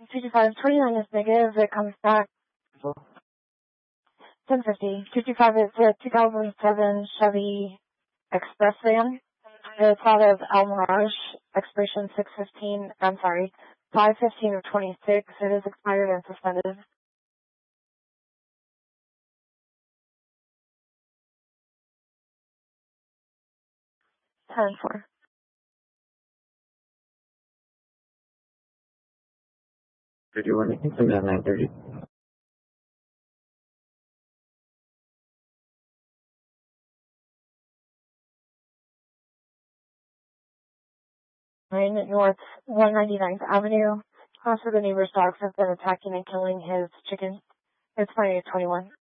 22529 is negative. It comes back 1050. 225 is a 2007 Chevy Express van. It's out of El Mirage, expiration 5/15 of 26. It is expired and suspended. 10-4. Did you want anything from that 930? North 199th Avenue. House of the neighbor's dogs have been attacking and killing his chickens. It's 2821.